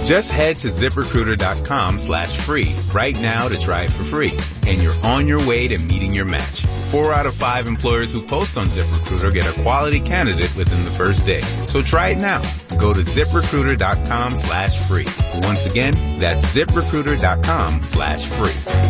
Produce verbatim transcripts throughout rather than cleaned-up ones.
Just head to ZipRecruiter.com slash free right now to try it for free. And you're on your way to meeting your match. Four out of five employers who post on ZipRecruiter get a quality candidate within the first day. So try it now. Go to ZipRecruiter.com slash free. Once again, that's ZipRecruiter.com slash free.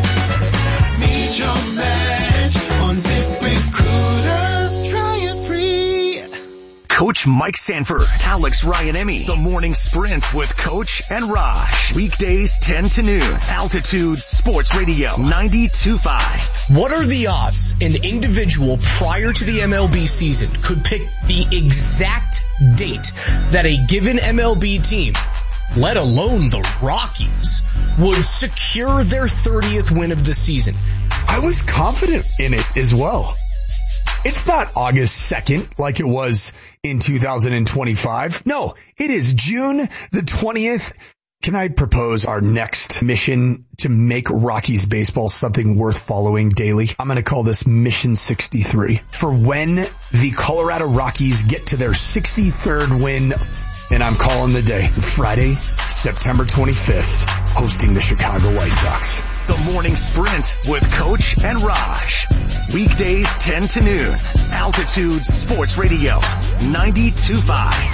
Meet your match on ZipRecruiter. Try it free. Coach Mike Sanford, Alex Ryan-Emmy, The Morning Sprint with Coach and Raj. Weekdays ten to noon. Altitude Sports Radio ninety-two point five. What are the odds an individual prior to the M L B season could pick the exact date that a given M L B team, let alone the Rockies, would secure their thirtieth win of the season? I was confident in it as well. It's not August second like it was in two thousand twenty-five. No, it is June the twentieth. Can I propose our next mission to make Rockies baseball something worth following daily? I'm going to call this Mission sixty-three. For when the Colorado Rockies get to their sixty-third win, and I'm calling the day Friday, September twenty-fifth, hosting the Chicago White Sox. The Morning Sprint with Coach and Raj. Weekdays ten to noon. Altitude Sports Radio ninety-two point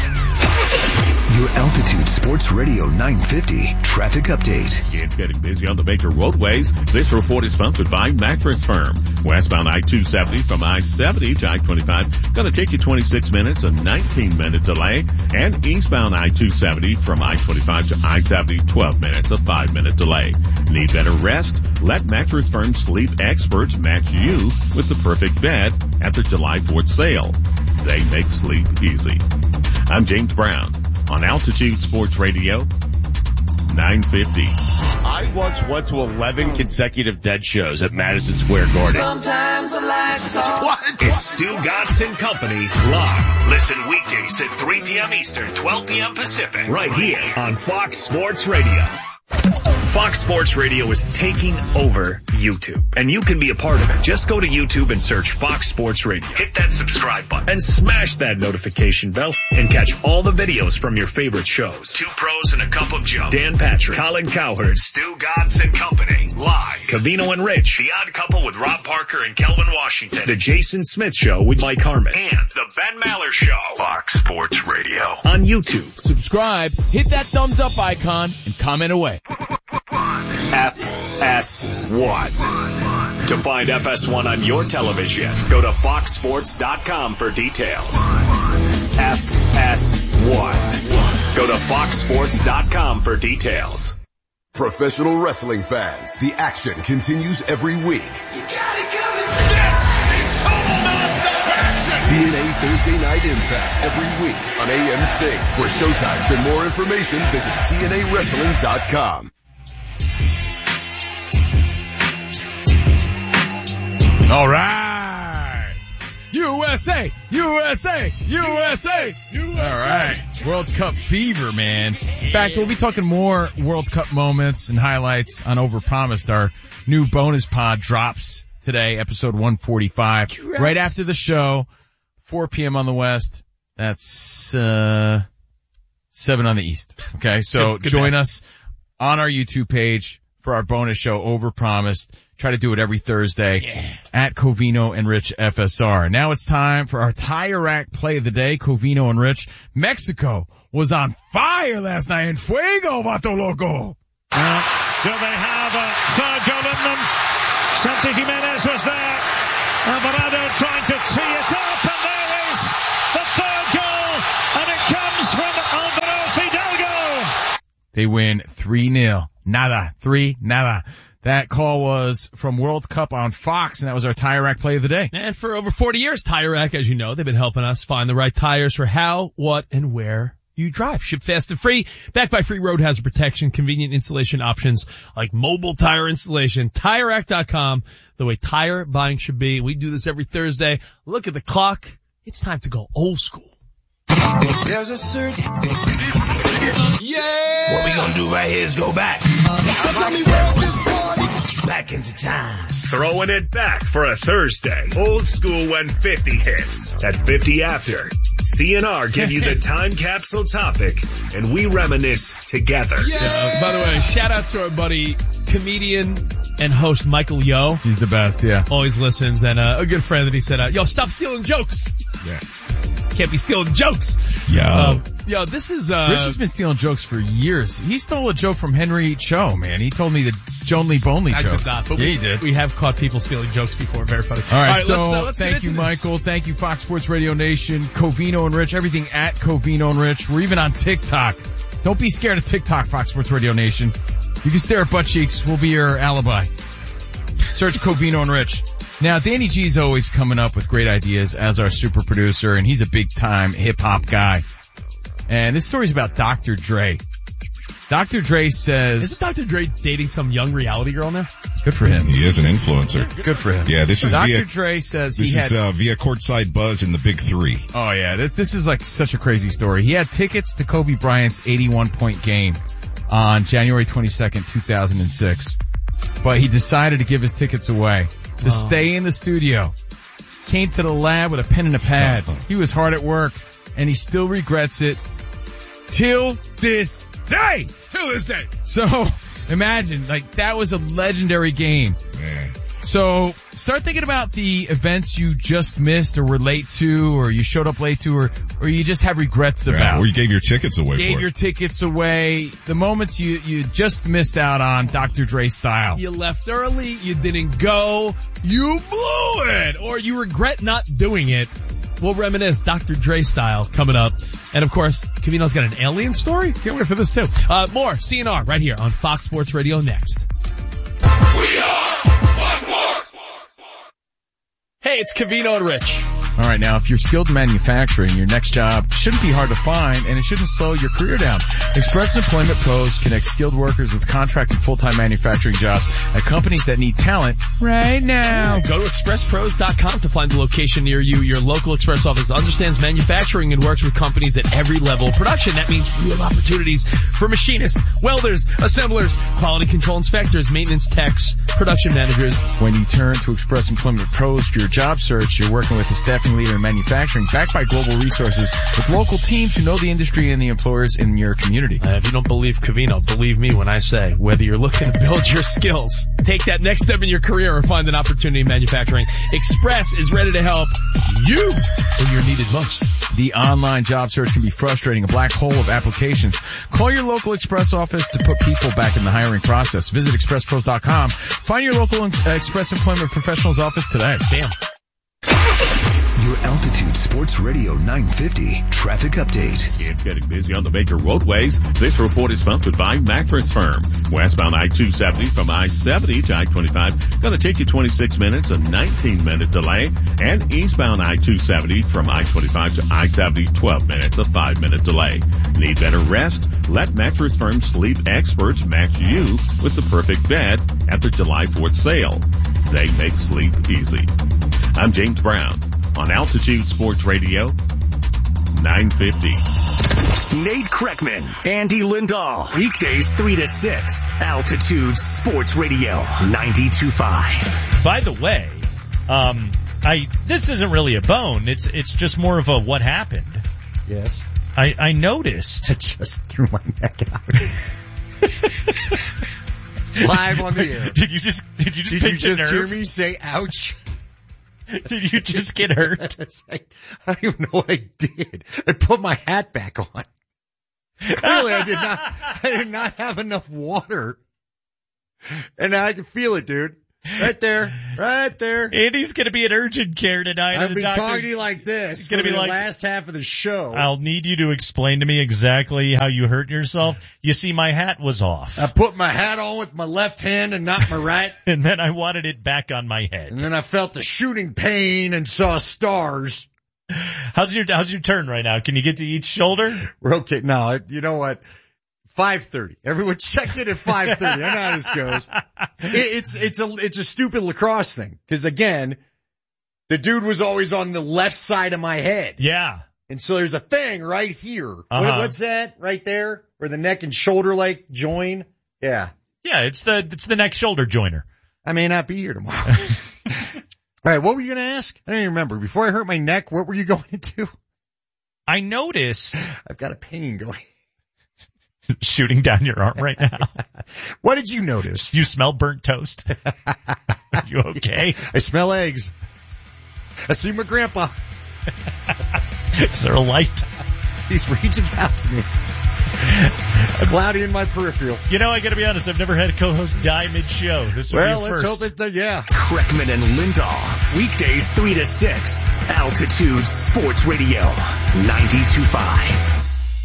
five. Your Altitude Sports Radio nine fifty traffic update. It's getting busy on the major roadways. This report is sponsored by Mattress Firm. Westbound I two seventy from I seventy to I twenty-five. Going to take you twenty-six minutes, a nineteen minute delay. And eastbound I two seventy from I twenty-five to I seventy, twelve minutes, a five minute delay. Need better rest? Let Mattress Firm sleep experts match you with the perfect bed at the July fourth sale. They make sleep easy. I'm James Brown on Altitude Sports Radio nine fifty. I once went to eleven consecutive Dead shows at Madison Square Garden. Sometimes I like to talk. What? It's Stu Godson Company live. Listen weekdays at three p.m. Eastern, twelve p.m. Pacific. Right here on Fox Sports Radio. Fox Sports Radio is taking over YouTube, and you can be a part of it. Just go to YouTube and search Fox Sports Radio. Hit that subscribe button and smash that notification bell and catch all the videos from your favorite shows. Two Pros and a Cup of Joe. Dan Patrick, Colin Cowherd, Stu Godson Company, live. Covino and Rich, The Odd Couple with Rob Parker and Kelvin Washington. The Jason Smith Show with Mike Harmon. And The Ben Maller Show. Fox Sports Radio. On YouTube. Subscribe, hit that thumbs up icon, and comment away. F S one. To find F S one on your television, go to fox sports dot com for details. F S one. Go to fox sports dot com for details. Professional wrestling fans, the action continues every week. You got it coming. This is total non-stop action. T N A Thursday Night Impact every week on A M C. For showtimes and more information, visit T N A wrestling dot com. All right. U S A, U S A, U S A, U S A. All right. World Cup fever, man. In fact, we'll be talking more World Cup moments and highlights on Overpromised. Our new bonus pod drops today, episode one forty-five. Drops. Right after the show, four p.m. on the West. That's, uh, seven on the East. Okay. So good, good join man. us on our YouTube page for our bonus show, Overpromised. Try to do it every Thursday yeah. at Covino and Rich F S R. Now it's time for our tire rack play of the day, Covino and Rich. Mexico was on fire last night in Fuego, Vato Loco. Uh, so they have a third goal in them. Santi Jimenez was there. Alvarado trying to tee it up, and there is the third goal, and it comes from Alvaro Fidalgo. They win three nil. Nada. three nada. That call was from World Cup on Fox, and that was our Tire Rack play of the day. And for over forty years, Tire Rack, as you know, they've been helping us find the right tires for how, what, and where you drive. Ship fast and free, backed by free road hazard protection, convenient installation options like mobile tire installation. Tire Rack dot com, the way tire buying should be. We do this every Thursday. Look at the clock. It's time to go old school. There's a certain... Yeah! What we gonna do right here is go back. Back into time. Throwing it back for a Thursday. Old school when fifty hits. At fifty after. C N R give you the time capsule topic, and we reminisce together. Yeah. By the way, shout out to our buddy, comedian and host Michael Yo. He's the best, yeah. Always listens, and uh, a good friend that he said, uh, yo, stop stealing jokes. Yeah. Can't be stealing jokes. Yo. Um, yo, this is, uh... Rich has been stealing jokes for years. He stole a joke from Henry Cho, man. He told me the Joan Lee Bonley I joke. I did not, but yeah, we, he did. we have caught people stealing jokes before. Very funny. All right, All right so let's, uh, let's thank you, this. Michael. Thank you, Fox Sports Radio Nation, Covino and Rich, everything at Covino and Rich. We're even on TikTok. Don't be scared of TikTok, Fox Sports Radio Nation. You can stare at butt cheeks. We'll be your alibi. Search Covino and Rich. Now, Danny G's always coming up with great ideas as our super producer, and he's a big-time hip-hop guy. And this story's about Doctor Dre. Doctor Dre says... Isn't Doctor Dre dating some young reality girl now? Good for him. He is an influencer. Good for him. Yeah, this is Doctor via... Dre says this he had... is uh, via Courtside Buzz in the Big Three. Oh, yeah. This, this is like such a crazy story. He had tickets to Kobe Bryant's eighty-one point game on January twenty-second, two thousand six. But he decided to give his tickets away to oh. stay in the studio. Came to the lab with a pen and a pad. Oh. He was hard at work, and he still regrets it till this day. Till this day. So imagine, like, that was a legendary game. Man. So start thinking about the events you just missed or were late to, or you showed up late to, or or you just have regrets yeah, about. Or you gave your tickets away Gave for your it. tickets away. The moments you, you just missed out on Doctor Dre style. You left early, you didn't go, you blew it, or you regret not doing it. We'll reminisce Doctor Dre style coming up. And of course, Covino's got an alien story. Can't wait for this too. Uh, more C N R right here on Fox Sports Radio next. We are Fox Sports. Hey, it's Covino and Rich. All right, now, if you're skilled in manufacturing, your next job shouldn't be hard to find, and it shouldn't slow your career down. Express Employment Pros connect skilled workers with contract and full-time manufacturing jobs at companies that need talent right now. Go to express pros dot com to find the location near you. Your local Express office understands manufacturing and works with companies at every level of production. That means real opportunities for machinists, welders, assemblers, quality control inspectors, maintenance techs, production managers. When you turn to Express Employment Pros for your job search, you're working with a staffing leader in manufacturing backed by global resources with local teams who know the industry and the employers in your community. Uh, if you don't believe Covino, believe me when I say, whether you're looking to build your skills, take that next step in your career, or find an opportunity in manufacturing, Express is ready to help you when you're needed most. The online job search can be frustrating, a black hole of applications. Call your local Express office to put people back in the hiring process. Visit express pros dot com. Find your local uh, Express Employment Professionals office today. Damn. Your Altitude Sports Radio nine fifty traffic update. It's getting busy on the major roadways. This report is sponsored by Mattress Firm. Westbound I two seventy from I seventy to I twenty-five. Going to take you twenty-six minutes, a nineteen minute delay. And eastbound I two seventy from I twenty-five to I seventy, twelve minutes, a five minute delay. Need better rest? Let Mattress Firm sleep experts match you with the perfect bed at their July fourth sale. They make sleep easy. I'm James Brown on Altitude Sports Radio nine fifty. Nate Kreckman, Andy Lindahl, weekdays three to six, Altitude Sports Radio ninety-two point five. By the way, um, I this isn't really a bone. It's it's just more of a what happened. Yes. I, I noticed. I just threw my neck out. Live on the air. Did you just did you just, did you just nerve? hear me say ouch? Did you just get hurt? I don't even know what I did. I put my hat back on. Clearly I did not, I did not have enough water. And now I can feel it, dude. Right there. Right there. Andy's gonna be in urgent care tonight. I've been talking to you like this It's gonna for be the like, last half of the show. I'll need you to explain to me exactly how you hurt yourself. You see, my hat was off. I put my hat on with my left hand and not my right. And then I wanted it back on my head. And then I felt the shooting pain and saw stars. How's your, how's your turn right now? Can you get to each shoulder? We're okay. No, you know what? five thirty. Everyone check it at five thirty. I know how this goes. It, it's, it's a, it's a stupid lacrosse thing. Cause again, the dude was always on the left side of my head. Yeah. And so there's a thing right here. Uh-huh. What, what's that right there? Where the neck and shoulder like join? Yeah. Yeah, it's the, it's the neck shoulder joiner. I may not be here tomorrow. All right. What were you going to ask? I don't even remember. Before I hurt my neck, what were you going into? I noticed. I've got a pain going. Shooting down your arm right now. What did you notice? You smell burnt toast. Are you okay? I smell eggs. I see my grandpa. Is there a light? He's reaching out to me. It's cloudy in my peripheral. You know, I gotta be honest, I've never had a co-host die mid-show. This will well, be a let's first. hope it, uh, yeah. Kreckman and Lindahl. Weekdays three to six. Altitude Sports Radio. ninety-two point five.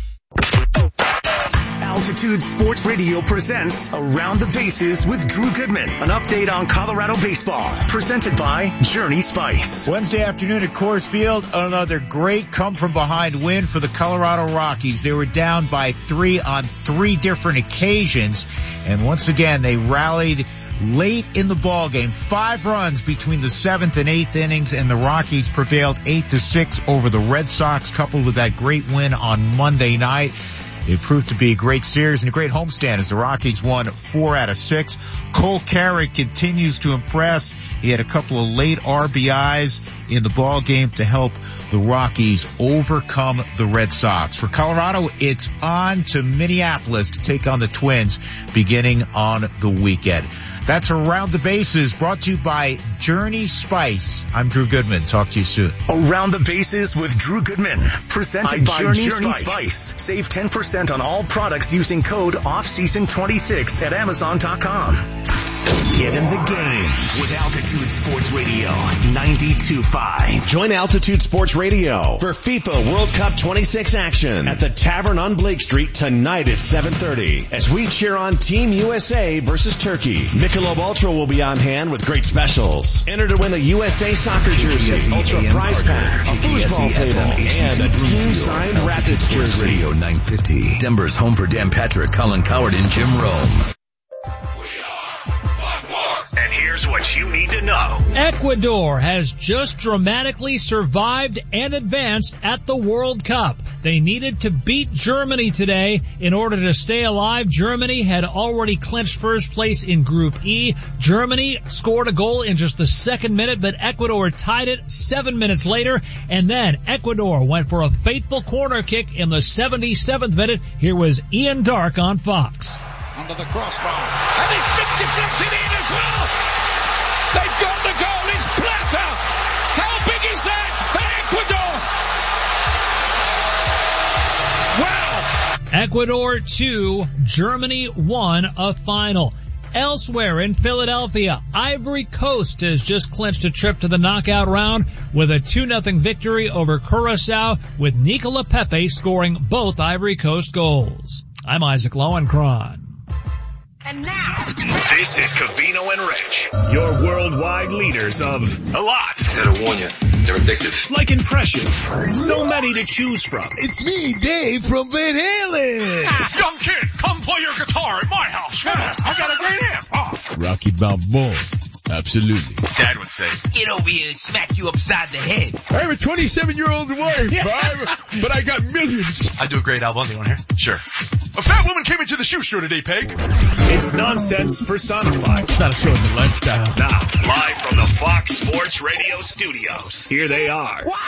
Altitude Sports Radio presents Around the Bases with Drew Goodman. An update on Colorado baseball. Presented by Journey Spice. Wednesday afternoon at Coors Field, another great come-from-behind win for the Colorado Rockies. They were down by three on three different occasions, and once again they rallied late in the ball game. Five runs between the seventh and eighth innings, and the Rockies prevailed eight to six over the Red Sox, coupled with that great win on Monday night. It proved to be a great series and a great homestand as the Rockies won four out of six. Cole Carrick continues to impress. He had a couple of late R B Is in the ball game to help the Rockies overcome the Red Sox. For Colorado, it's on to Minneapolis to take on the Twins beginning on the weekend. That's Around the Bases, brought to you by Journey Spice. I'm Drew Goodman. Talk to you soon. Around the Bases with Drew Goodman. Presented by, by Journey, Journey Spice. Spice. Save ten percent on all products using code off season twenty-six at amazon dot com. Get in the game with Altitude Sports Radio ninety-two point five. Join Altitude Sports Radio for FIFA World Cup twenty-six action at the Tavern on Blake Street tonight at seven thirty as we cheer on Team U S A versus Turkey. Michelob Ultra will be on hand with great specials. Enter to win a U S A soccer jersey, Ultra prize pack, a foosball table, and a team-signed Rapids jersey. Radio nine fifty. Denver's home for Dan Patrick, Colin Coward, and Jim Rome. And here's what you need to know. Ecuador has just dramatically survived and advanced at the World Cup. They needed to beat Germany today in order to stay alive. Germany had already clinched first place in Group E. Germany scored a goal in just the second minute, but Ecuador tied it seven minutes later. And then Ecuador went for a fateful corner kick in the seventy-seventh minute. Here was Ian Dark on Fox. Under the crossbar, and it's been deflected in as well. They've got the goal. It's Plata. How big is that for Ecuador? Wow. Ecuador two, Germany one, a final. Elsewhere in Philadelphia, Ivory Coast has just clinched a trip to the knockout round with a two nothing victory over Curacao, with Nicola Pepe scoring both Ivory Coast goals. I'm Isaac Lowenkron. And now, this is Covino and Rich, your worldwide leaders of a lot. I gotta warn you, they're addictive. Like impressions, so many to choose from. It's me, Dave from Van Halen. Young kid, come play your guitar at my house. I got a great amp. Oh. Rocky Balboa. Absolutely. Dad would say, get over here and smack you upside the head. I have a twenty-seven-year-old wife, Bob, but I got millions. I do a great album. You want to hear? Sure. A fat woman came into the shoe store today, Peg. It's nonsense personified. It's not a show, it's a lifestyle. Now, live from the Fox Sports Radio studios, here they are. Wow!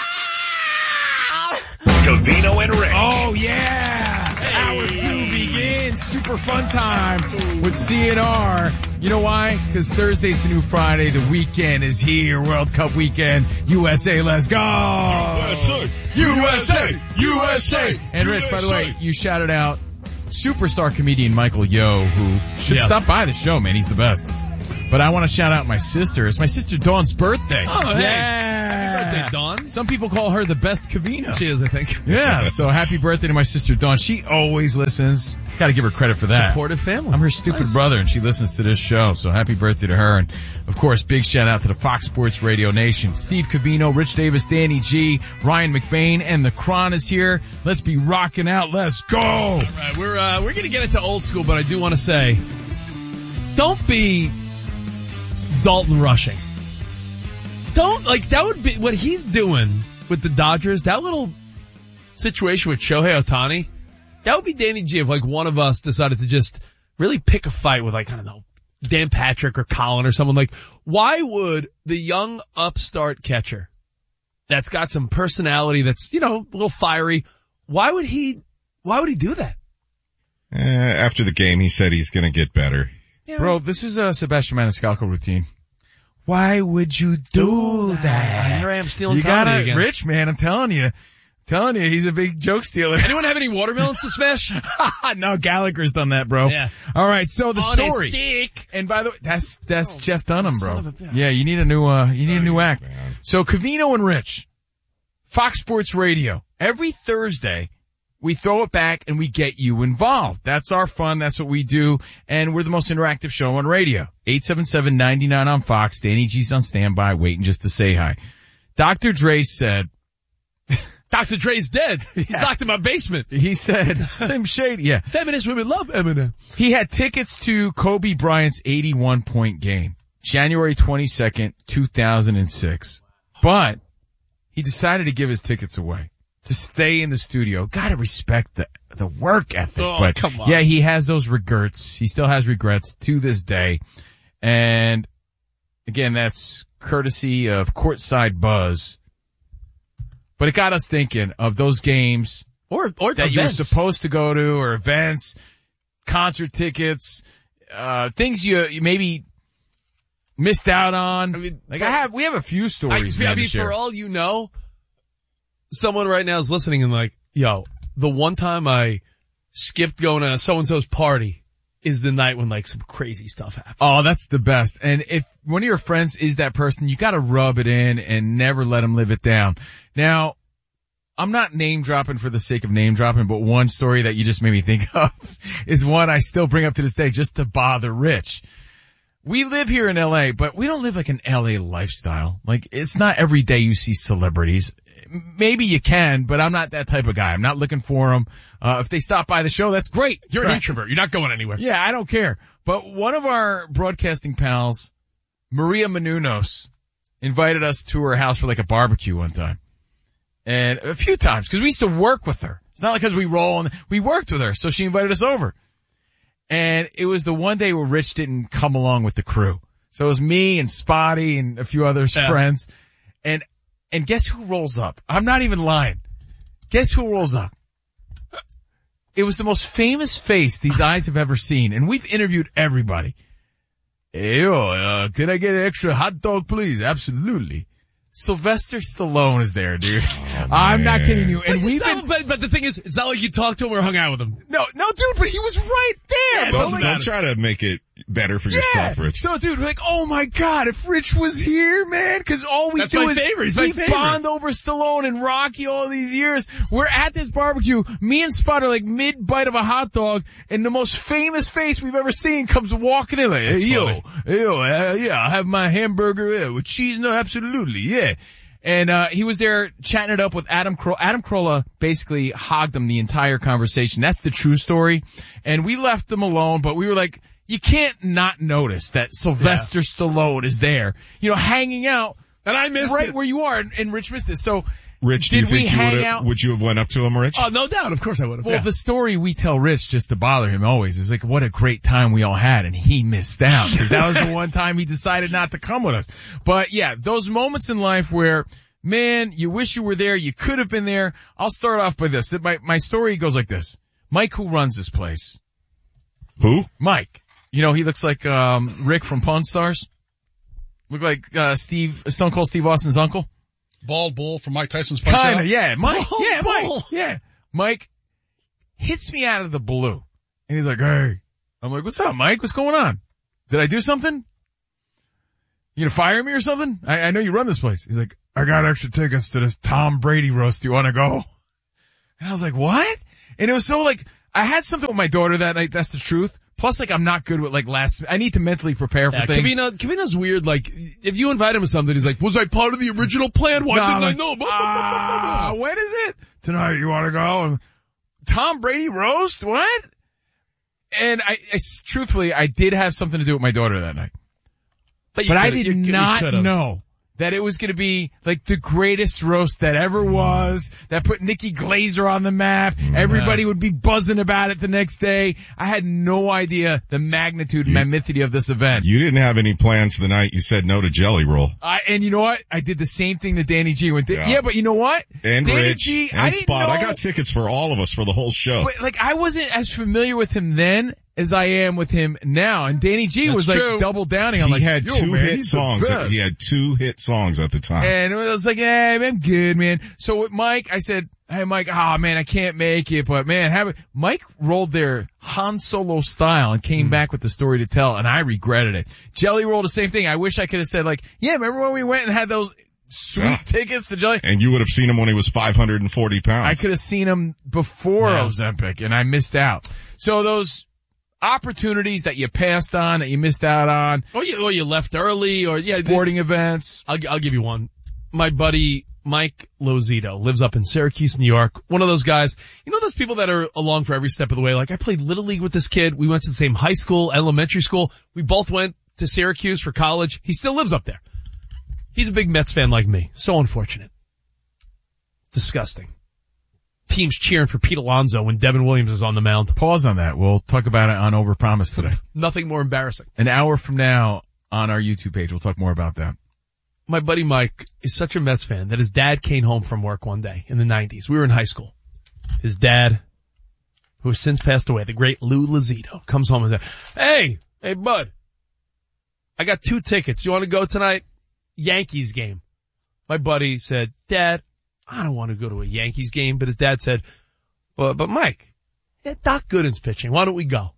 Covino and Rich. Oh, yeah! Hey. Hour two begins. Super fun time with C N R. You know why? Because Thursday's the new Friday. The weekend is here. World Cup weekend. U S A, let's go! U S A! U S A! U S A! And Rich, by the way, you shouted out superstar comedian Michael Yo, who should yeah. stop by the show, man. He's the best. But I want to shout out my sister. It's my sister Dawn's birthday. Oh, hey. Yeah. Happy birthday, Dawn. Some people call her the best Covino. She is, I think. Yeah, so happy birthday to my sister Dawn. She always listens. Got to give her credit for that. Supportive family. I'm her stupid nice. brother, and she listens to this show. So happy birthday to her. And, of course, big shout out to the Fox Sports Radio Nation. Steve Covino, Rich Davis, Danny G, Ryan McBain, and the Cron is here. Let's be rocking out. Let's go. All right, we're, uh, we're going to get into old school, but I do want to say, don't be Dalton Rushing. Don't, like, that would be, what he's doing with the Dodgers, that little situation with Shohei Ohtani, that would be Danny G if, like, one of us decided to just really pick a fight with, like, I don't know, Dan Patrick or Colin or someone. Like, why would the young upstart catcher that's got some personality that's, you know, a little fiery. Why would he, why would he do that? Uh, after the game, he said he's going to get better. Yeah, Bro, this is a Sebastian Maniscalco routine. Why would you do that? Here I am stealing you comedy gotta, again. Rich, man, I'm telling you. I'm telling you, he's a big joke stealer. Anyone have any watermelons to smash? No, Gallagher's done that, bro. Yeah. All right, so the On a story. stick. And by the way, that's that's Oh, Jeff Dunham, bro. son of a bitch. Yeah, you need a new uh you need a new act. man. So Covino and Rich, Fox Sports Radio. Every Thursday, we throw it back and we get you involved. That's our fun. That's what we do. And we're the most interactive show on radio. eight seven seven, nine nine on Fox. Danny G's on standby, waiting just to say hi. Doctor Dre said, Doctor Dre's dead. He's Yeah. locked in my basement. he said, Slim Shady, yeah. Feminist women love Eminem. He had tickets to Kobe Bryant's eighty-one point game, January twenty-second, two thousand six. But he decided to give his tickets away to stay in the studio. Gotta respect the, the work ethic. Oh, but come on. yeah, he has those regrets. He still has regrets to this day. And again, that's courtesy of Courtside Buzz. But it got us thinking of those games Or, or that events. you were supposed to go to, or events, concert tickets, uh, things you, you maybe missed out on. I mean, like for- I have, we have a few I, stories. I man, mean, to share. for all you know, someone right now is listening and like, yo, the one time I skipped going to so-and-so's party is the night when like some crazy stuff happened. Oh, that's the best. And if one of your friends is that person, you gotta rub it in and never let them live it down. Now, I'm not name dropping for the sake of name dropping, but one story that you just made me think of is one I still bring up to this day just to bother Rich. We live here in L A, but we don't live like an L A lifestyle. Like, it's not every day you see celebrities. Maybe you can, but I'm not that type of guy. I'm not looking for them. Uh, if they stop by the show, that's great. You're an Right. introvert. You're not going anywhere. Yeah, I don't care. But one of our broadcasting pals, Maria Menounos, invited us to her house for like a barbecue one time. And a few times, because we used to work with her. It's not like because we roll and we worked with her, so she invited us over. And it was the one day where Rich didn't come along with the crew. So it was me and Spotty and a few other Yeah. friends. And, and guess who rolls up? I'm not even lying. Guess who rolls up? It was the most famous face these eyes have ever seen. And we've interviewed everybody. Hey, yo, uh, can I get an extra hot dog, please? Absolutely. Sylvester Stallone is there, dude. Oh, I'm not man. kidding you. And But, we've it's been, not, but, but the thing is, it's not like you talked to him or hung out with him. no, no, dude, but he was right there. Yeah, bro. Don't, Like- don't try to make it better for yourself, Rich. So, dude, we're like, oh my God, if Rich was here, man, because all we That's do my is favorite. He's my we favorite. bond over Stallone and Rocky all these years. We're at this barbecue. Me and Spot are like mid-bite of a hot dog, and the most famous face we've ever seen comes walking in like, hey, That's yo, funny. hey, yo, uh, yeah, I'll have my hamburger yeah, with cheese. No, absolutely, yeah. And, uh, he was there chatting it up with Adam Carolla. Adam Carolla basically hogged him the entire conversation. That's the true story. And we left them alone, but we were like, you can't not notice that Sylvester yeah. Stallone is there, you know, hanging out. And I missed right it. where you are, and, and Rich missed it. So, Rich, do did you think we you hang would out? have, would you have went up to him, Rich? Oh, no doubt. Of course I would have. Well, yeah. the story we tell Rich just to bother him always is like, what a great time we all had, and he missed out. Cause that was the one time he decided not to come with us. But yeah, those moments in life where, man, you wish you were there, you could have been there. I'll start off by this. My, my story goes like this. Mike, who runs this place? Who? Mike. You know, he looks like, um, Rick from Pawn Stars. Look like, uh, Steve, Stone Cold Steve Austin's uncle. Bald Bull from Mike Tyson's Punch Kinda, Out? yeah. Mike, Bald yeah, Bull. Mike, yeah. Mike hits me out of the blue. And he's like, hey. I'm like, what's up, Mike? What's going on? Did I do something? You gonna fire me or something? I, I know you run this place. He's like, I got extra tickets to this Tom Brady roast. You wanna go? And I was like, what? And it was so like, I had something with my daughter that night. That's the truth. Plus, like, I'm not good with like last, I need to mentally prepare for Yeah, things. Kavina, Kavina's weird. Like, if you invite him to something, he's like, was I part of the original plan? Why No, didn't like, I know? Ah, when is it? Tonight, you wanna go? And Tom Brady roast? What? And I, I, truthfully, I did have something to do with my daughter that night. But, you But I could've- did you- you not could've. know that it was going to be like the greatest roast that ever was, that put Nikki Glazer on the map. Everybody would be buzzing about it the next day. I had no idea the magnitude and magnitude of this event. You didn't have any plans the night you said no to Jelly Roll. I, and you know what? I did the same thing to Danny G. Went, yeah. yeah, but you know what? And Danny Rich G, and I Spot. know, I got tickets for all of us for the whole show. But like, I wasn't as familiar with him then as I am with him now. And Danny G That's was like true. double downing. I'm he like, had Yo, two man, hit he's the songs. best. He had two hit songs at the time. And I was like, hey, I'm good, man. So with Mike, I said, hey, Mike, oh man, I can't make it, but man, have it. Mike rolled their Han Solo style and came mm. back with the story to tell, and I regretted it. Jelly rolled the same thing. I wish I could have said like, yeah, remember when we went and had those sweet yeah. tickets to Jelly? And you would have seen him when he was five hundred forty pounds. I could have seen him before yeah. Ozempic, and I missed out. So those opportunities that you passed on, that you missed out on. Or you, or you left early, or yeah, sporting the, events. I'll, I'll give you one. My buddy Mike Lozito lives up in Syracuse, New York. One of those guys, you know those people that are along for every step of the way? Like I played Little League with this kid. We went to the same high school, elementary school. We both went to Syracuse for college. He still lives up there. He's a big Mets fan like me. So unfortunate. Disgusting. Teams cheering for Pete Alonso when Devin Williams is on the mound. Pause on that. We'll talk about it on Overpromise today. Nothing more embarrassing. An hour from now on our YouTube page, we'll talk more about that. My buddy Mike is such a Mets fan that his dad came home from work one day in the nineties. We were in high school. His dad, who has since passed away, the great Lou Lozito, comes home and says, hey, hey bud, I got two tickets. You want to go tonight? Yankees game. My buddy said, Dad, I don't want to go to a Yankees game, but his dad said, well, but Mike, yeah, Doc Gooden's pitching. Why don't we go?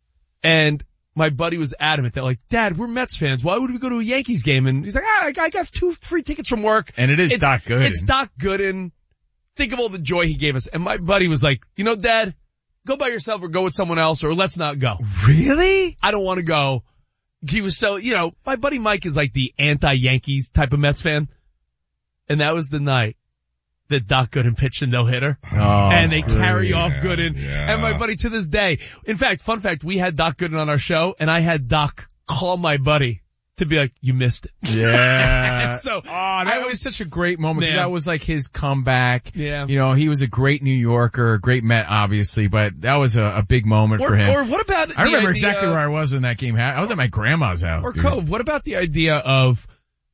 And my buddy was adamant that like, Dad, we're Mets fans. Why would we go to a Yankees game? And he's like, ah, I got two free tickets from work. And it is it's, Doc Gooden. It's Doc Gooden. Think of all the joy he gave us. And my buddy was like, you know, Dad, go by yourself or go with someone else or let's not go. Really? I don't want to go. He was so, you know, my buddy Mike is like the anti-Yankees type of Mets fan. And that was the night that Doc Gooden pitched a no-hitter. Oh, and they great. carry off Yeah, Gooden. yeah. And my buddy to this day, in fact, fun fact, we had Doc Gooden on our show and I had Doc call my buddy to be like, you missed it. Yeah. so, oh, that was such a great moment. 'Cause Man. that was like his comeback. Yeah. You know, he was a great New Yorker, a great Met, obviously, but that was a, a big moment or, for him. or what about I remember idea, exactly where I was when that game happened. I was at my grandma's house. Or dude. Cove, what about the idea of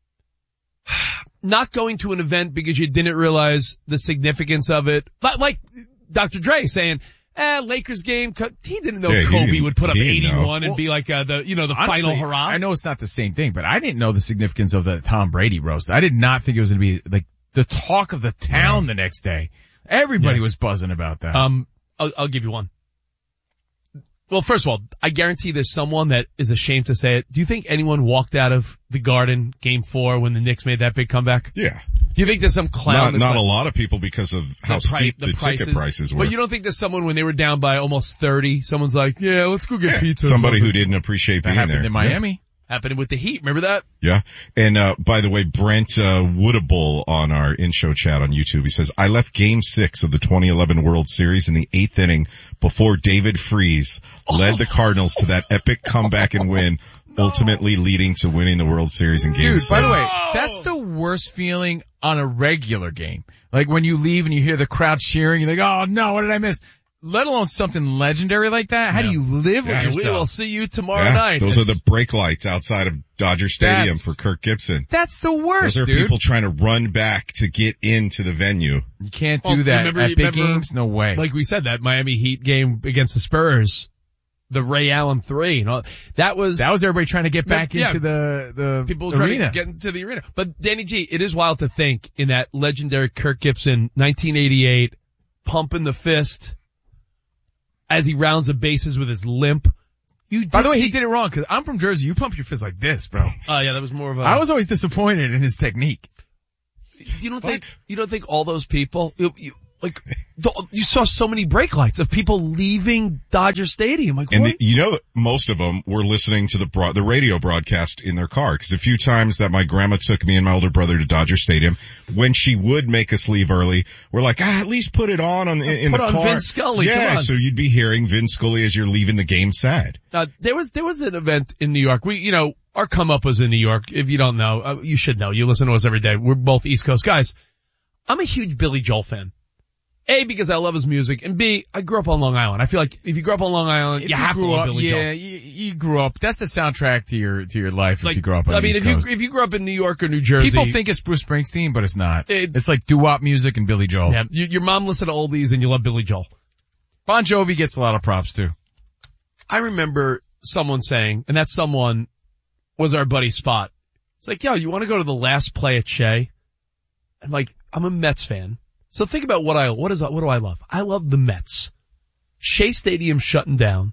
not going to an event because you didn't realize the significance of it? Like, like Doctor Dre saying, eh, Lakers game, he didn't know Yeah, he Kobe didn't- would put up he didn't know. eighty-one and Well, be like, uh, the, you know, the Honestly, final hurrah. I know it's not the same thing, but I didn't know the significance of the Tom Brady roast. I did not think it was going to be like the talk of the town the next day. Everybody Yeah. was buzzing about that. Um, I'll, I'll give you one. Well, first of all, I guarantee there's someone that is ashamed to say it. Do you think anyone walked out of the Garden game four when the Knicks made that big comeback? Yeah. Do you think there's some clown Not, that's not like, a lot of people because of how the pri- steep the the, prices. ticket prices were. But you don't think there's someone when they were down by almost thirty, someone's like, yeah, let's go get Yeah, pizza. or Somebody something. who didn't appreciate that being happened there. in Miami. Happened with the Heat. Remember that? Yeah. And, uh, by the way, Brent, uh, Woodable on our in-show chat on YouTube, he says, I left game six of the twenty eleven World Series in the eighth inning before David Freese led the Cardinals to that epic comeback and win, ultimately leading to winning the World Series in game Dude, six. by the way, that's the worst feeling on a regular game. Like when you leave and you hear the crowd cheering, you're like, oh no, what did I miss? Let alone something legendary like that. How Yeah. do you live Yeah, with We yourself? will see you tomorrow Yeah, night. those It's- are the brake lights outside of Dodger Stadium That's- for Kirk Gibson. That's the worst, Those are dude. people trying to run back to get into the venue. You can't do Well, that remember- at big remember- games. No way. like we said, that Miami Heat game against the Spurs, the Ray Allen three, and all, that was, that was everybody trying to get back Yeah. into the the people trying arena. to get into the arena. But Danny G, it is wild to think in that legendary Kirk Gibson nineteen eighty-eight pumping the fist as he rounds the bases with his limp. You did By the way, see- he did it wrong because I'm from Jersey. You pump your fist like this, bro. Oh yeah, that was more of a. I was always disappointed in his technique. You don't think you don't think all those people you, you like the, you saw so many brake lights of people leaving Dodger Stadium. Like And what? the, you know, most of them were listening to the broad, the radio broadcast in their car. Because a few times that my grandma took me and my older brother to Dodger Stadium, when she would make us leave early, we're like, ah, at least put it on on in, in Put the on car. Vince Scully, Yeah, come on. so you'd be hearing Vince Scully as you're leaving the game sad. Uh, there was there was an event in New York. We you know our come up was in New York. If you don't know, uh, you should know. You listen to us every day. We're both East Coast guys. I'm a huge Billy Joel fan. A, because I love his music, and B, I grew up on Long Island. I feel like if you grew up on Long Island, If you have to love up, Billy yeah, Joel. Yeah, you, you grew up. That's the soundtrack to your to your life Like, if you grew up on I the mean, East if Coast. you if you grew up in New York or New Jersey, People think it's Bruce Springsteen, but it's not. It's- It's, like doo-wop music and Billy Joel. yeah, you, your mom listened to oldies and you love Billy Joel. Bon Jovi gets a lot of props too. I remember someone saying, and that someone was our buddy Spot. It's like, yo, you want to go to the last play at Shea? I'm like, I'm a Mets fan. So think about what I, what is, what do I love? I love the Mets. Shea Stadium shutting down.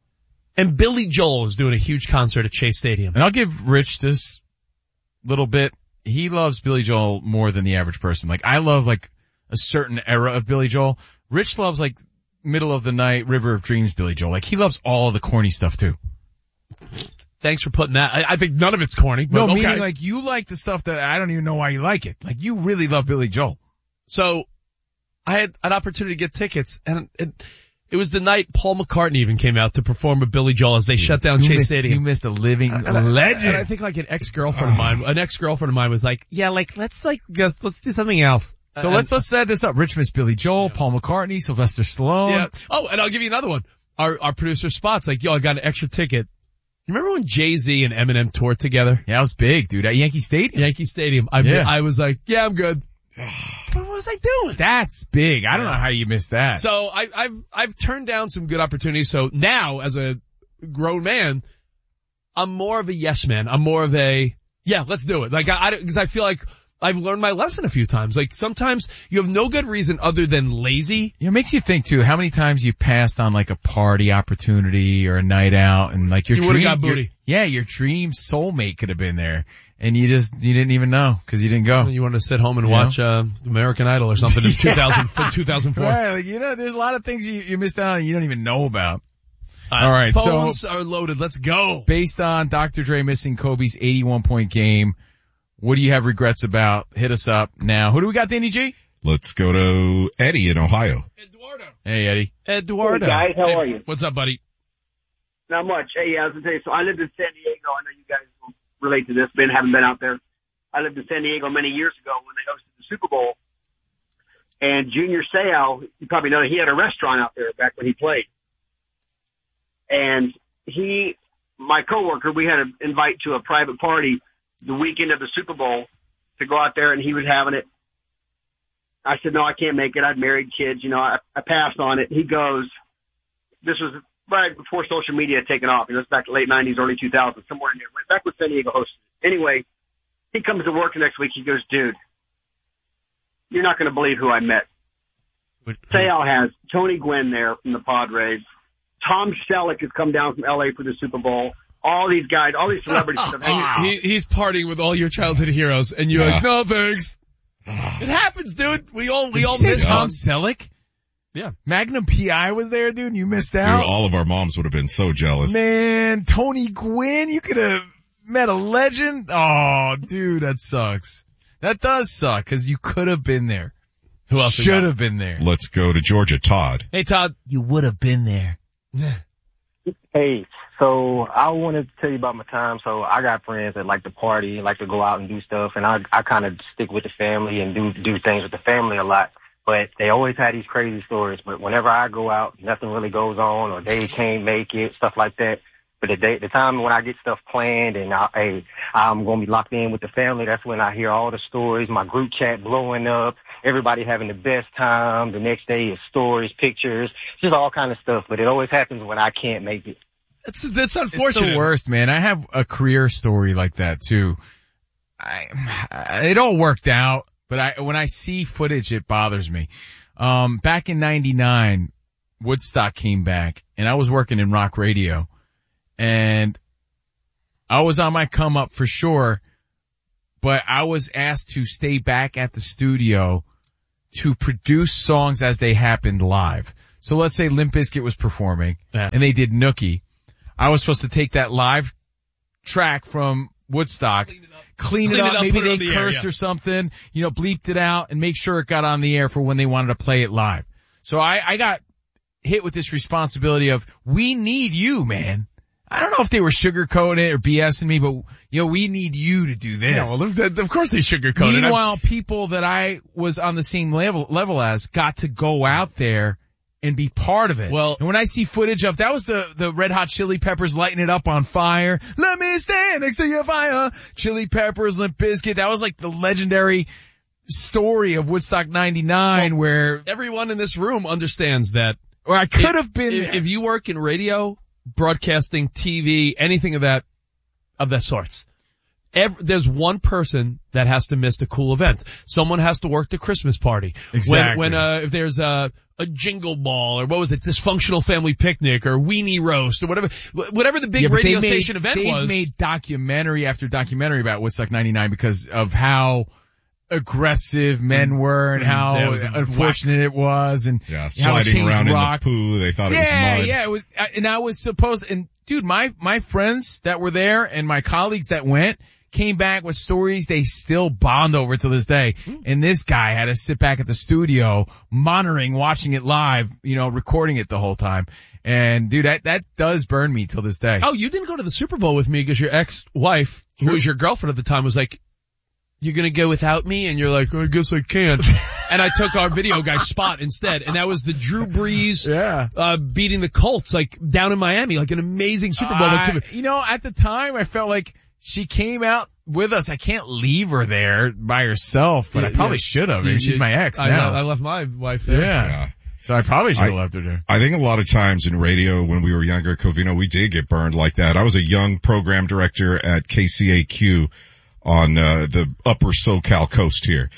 And Billy Joel is doing a huge concert at Shea Stadium. And I'll give Rich this little bit. He loves Billy Joel more than the average person. Like, I love like a certain era of Billy Joel. Rich loves like middle of the night, River of Dreams Billy Joel. Like, he loves all the corny stuff too. Thanks for putting that. I, I think none of it's corny. But No, okay. meaning like you like the stuff that I don't even know why you like it. Like, you really love Billy Joel. So I had an opportunity to get tickets, and it, it was the night Paul McCartney even came out to perform with Billy Joel as they shut down You Chase missed, Stadium. you missed a living And I- legend. And I think like an ex-girlfriend of mine, an ex-girlfriend of mine was like, yeah, like, let's like, just, let's do something else. So And- let's let's set this up. Rich missed Billy Joel, Paul McCartney, Sylvester Stallone. Yeah. Oh, and I'll give you another one. Our, our producer Spot's like, yo, I got an extra ticket. You remember when Jay-Z and Eminem toured together? Yeah, it was big, dude. At Yankee Stadium. Yankee Stadium. I, Yeah. I was like, yeah, I'm good. What was I doing? That's big. I don't Yeah. know how you missed that. So I, I've, I've turned down some good opportunities. So now as a grown man, I'm more of a yes man. I'm more of a, yeah, let's do it. Like I, I, cause I feel like I've learned my lesson a few times. Like sometimes you have no good reason other than lazy. It makes you think too, how many times you passed on like a party opportunity or a night out and like your You would've dream, got booty. your- yeah, your dream soulmate could have been there and you just, you didn't even know because you didn't go. You wanted to sit home and You watch, uh, American Idol or something in Yeah. two thousand, two thousand four. Right, like, you know, there's a lot of things you, you missed out on and you don't even know about. Uh, All right, phones so are loaded. Let's go. based on Doctor Dre missing Kobe's eighty-one point game, what do you have regrets about? Hit us up now. Who do we got, Danny G? Let's go to Eddie in Ohio. Hey, Eddie. Eduardo. Hey, guys, how Hey, are you? What's up, buddy? Not much. Hey, I was gonna tell you. So I lived in San Diego. I know you guys will relate to this. Ben, haven't been out there. I lived in San Diego many years ago when they hosted the Super Bowl. And Junior Seau, you probably know, he had a restaurant out there back when he played. And he, my coworker, we had an invite to a private party the weekend of the Super Bowl to go out there, and he was having it. I said, no, I can't make it. I've married kids. You know, I, I passed on it. He goes, this was right before social media had taken off. You know, it's back to late nineties, early two thousands, somewhere in there. Back when San Diego hosted. Anyway, he comes to work the next week. He goes, dude, you're not going to believe who I met. Seau has Tony Gwynn there from the Padres. Tom Selleck has come down from L A for the Super Bowl. All these guys, all these celebrities have hanging He, he's partying with all your childhood heroes, and you're Yeah. like, no thanks. It happens, dude. We all, we Did all you say miss Tom on. Selleck? Yeah. Magnum P I was there, dude. You missed Dude, out. all of our moms would have been so jealous. Man, Tony Gwynn, you could have met a legend. Oh, dude, that sucks. That does suck because you could have been there. Who else we Should got? have been there. Let's go to Georgia. Todd. Hey, Todd. You would have been there. Hey, so I wanted to tell you about my time. So I got friends that like to party, like to go out and do stuff, and I I kind of stick with the family and do do things with the family a lot. But they always had these crazy stories. But whenever I go out, nothing really goes on, or they can't make it, stuff like that. But the day, the time when I get stuff planned and I, hey, I'm going to be locked in with the family, that's when I hear all the stories, my group chat blowing up, everybody having the best time. The next day is stories, pictures, just all kind of stuff. But it always happens when I can't make it. That's, that's It's unfortunate. the worst, man. I have a career story like that too. I, it all worked out, but I, when I see footage, it bothers me. Um, back in ninety-nine, Woodstock came back and I was working in rock radio and I was on my come up for sure, but I was asked to stay back at the studio to produce songs as they happened live. So let's say Limp Bizkit was performing Yeah. and they did Nookie. I was supposed to take that live track from Woodstock, clean it up, clean Clean it it up, up, maybe put it they on the air, cursed yeah. or something, you know, bleeped it out and make sure it got on the air for when they wanted to play it live. So I, I got hit with this responsibility of, we need you, man. I don't know if they were sugarcoating it or BSing me, but yo, we need you to do this. Yeah, well, of course they sugarcoated it. Meanwhile, people that I was on the same level level as got to go out there and be part of it. Well, and when I see footage of, that was the, the Red Hot Chili Peppers lighting it up on fire. Let me stand next to your fire. Chili Peppers, Limp Bizkit. That was like the legendary story of Woodstock ninety-nine, well, where everyone in this room understands that. Or I could have been. If, if you work in radio, broadcasting, T V, anything of that, of that sorts. Every, there's one person that has to miss the cool event. Someone has to work the Christmas party. Exactly. When, when uh, if there's a, a jingle ball, or what was it, dysfunctional family picnic, or weenie roast, or whatever, whatever the big yeah, radio made, station event they've was. They've made documentary after documentary about Woodstock ninety-nine because of how aggressive men were and how unfortunate it was, and yeah, sliding around rock. in the poo. They thought yeah, it was mud. Yeah, it was, and I was supposed, and dude, my, my friends that were there and my colleagues that went came back with stories they still bond over to this day. Mm. And this guy had to sit back at the studio monitoring, watching it live, you know, recording it the whole time. And dude, that, that does burn me till this day. Oh, you didn't go to the Super Bowl with me because your ex-wife, who was your girlfriend at the time, was like, you're gonna go without me? And you're like, oh, I guess I can't. And I took our video guy spot instead. And that was the Drew Brees, yeah. uh, beating the Colts, like down in Miami, like an amazing Super Bowl. Uh, you know, at the time I felt like she came out with us. I can't leave her there by herself, but yeah, I probably yeah. should have. You, She's you, my ex I, now. I left my wife there. Yeah. yeah. So I probably should have left her there. I think a lot of times in radio when we were younger, Covino, we did get burned like that. I was a young program director at K C A Q on uh, the upper SoCal coast here.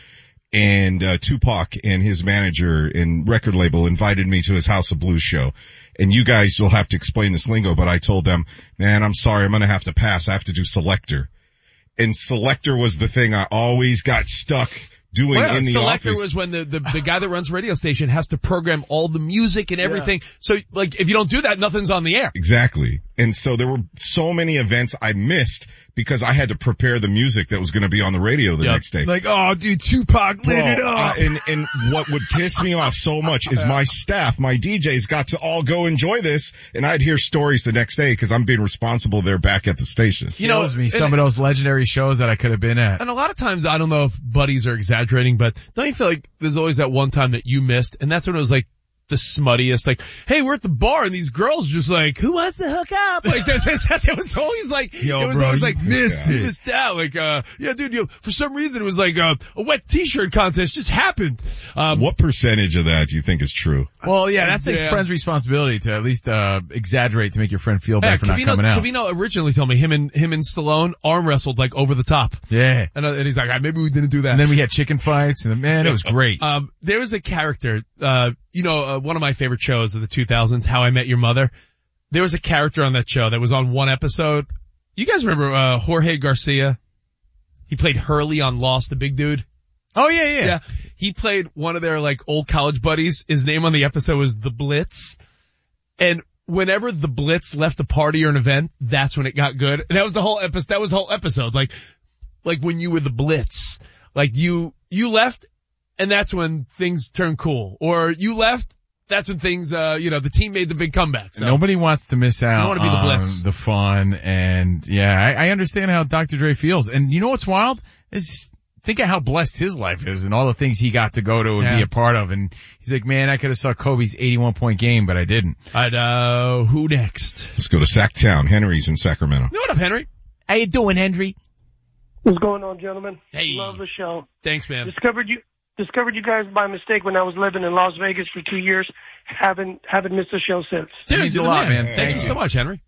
And uh, Tupac and his manager and record label invited me to his House of Blues show. And you guys will have to explain this lingo, but I told them, man, I'm sorry, I'm going to have to pass. I have to do Selector. And Selector was the thing I always got stuck doing well, in the Selector office. was when the, the, the guy that runs radio station has to program all the music and everything. Yeah. So, like, if you don't do that, nothing's on the air. Exactly. And so there were so many events I missed because I had to prepare the music that was going to be on the radio the yep. next day. Like, oh, dude, Tupac lit it up. Uh, and, and what would piss me off so much is my staff, my D Js got to all go enjoy this, and I'd hear stories the next day because I'm being responsible there back at the station. You know, me some of those legendary shows that I could have been at. And a lot of times, I don't know if buddies are exaggerating, but don't you feel like there's always that one time that you missed, and that's when it was like, the smuttiest, like, hey, we're at the bar and these girls just like, who wants to hook up? Like, that's, that's, it was always like, Yo, it was bro, always like, missed it. it. missed out. Like, uh, yeah, dude, you know, for some reason it was like, uh, a wet t-shirt contest just happened. Um, what percentage of that do you think is true? Well, yeah, that's a yeah. friend's responsibility to at least, uh, exaggerate to make your friend feel bad yeah, for Covino, not coming out. Covino originally told me him and, him and Stallone arm wrestled like over the top. Yeah. And, uh, and he's like, ah, maybe we didn't do that. And then we had chicken fights and man, it was great. Um, there was a character, uh, you know, uh, one of my favorite shows of the two thousands, How I Met Your Mother. There was a character on that show that was on one episode. You guys remember, uh, Jorge Garcia? He played Hurley on Lost, the big dude. Oh yeah, yeah. Yeah. He played one of their like old college buddies. His name on the episode was The Blitz. And whenever The Blitz left a party or an event, that's when it got good. And that was the whole episode, that was the whole episode. Like, like when you were The Blitz. Like you, you left, and that's when things turn cool. Or you left, that's when things, uh, you know, the team made the big comeback. So. Nobody wants to miss out want to be the Blitz. on the fun. And yeah, I, I understand how Doctor Dre feels. And you know what's wild? Is think of how blessed his life is and all the things he got to go to and yeah. be a part of. And he's like, man, I could have saw Kobe's eighty-one point game, but I didn't. I'd, uh, who next? Let's go to Sacktown. Henry's in Sacramento. What up, Henry? How you doing, Henry? What's going on, gentlemen? Hey. Love the show. Thanks, man. Discovered you. Discovered you guys by mistake when I was living in Las Vegas for two years. Haven't haven't missed a show since. Dude, means a lot, man. Thank, Thank you so much, Henry.